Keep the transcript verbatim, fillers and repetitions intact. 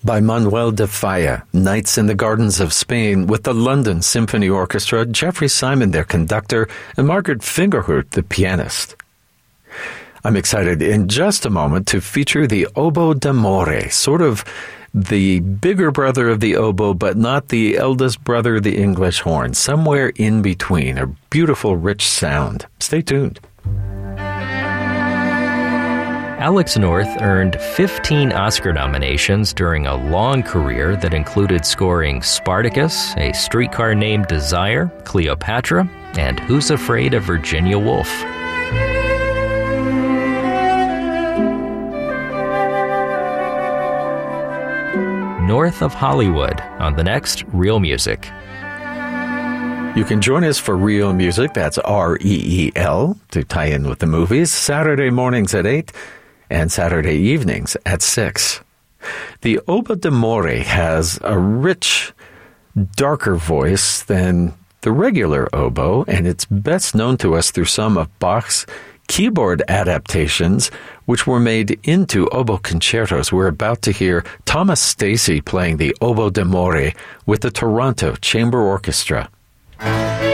by Manuel de Falla, Nights in the Gardens of Spain, with the London Symphony Orchestra, Jeffrey Simon, their conductor, and Margaret Fingerhut, the pianist. I'm excited in just a moment to feature the oboe d'amore, sort of the bigger brother of the oboe, but not the eldest brother of the English horn, somewhere in between, a beautiful, rich sound. Stay tuned. Alex North earned fifteen Oscar nominations during a long career that included scoring Spartacus, A Streetcar Named Desire, Cleopatra, and Who's Afraid of Virginia Woolf? North of Hollywood on the next Real Music. You can join us for Real Music, that's R E E L, to tie in with the movies, Saturday mornings at eight and Saturday evenings at six. The oboe d'amore has a rich, darker voice than the regular oboe, and it's best known to us through some of Bach's keyboard adaptations, which were made into oboe concertos. We're about to hear Thomas Stacey playing the oboe d'amore with the Toronto Chamber Orchestra.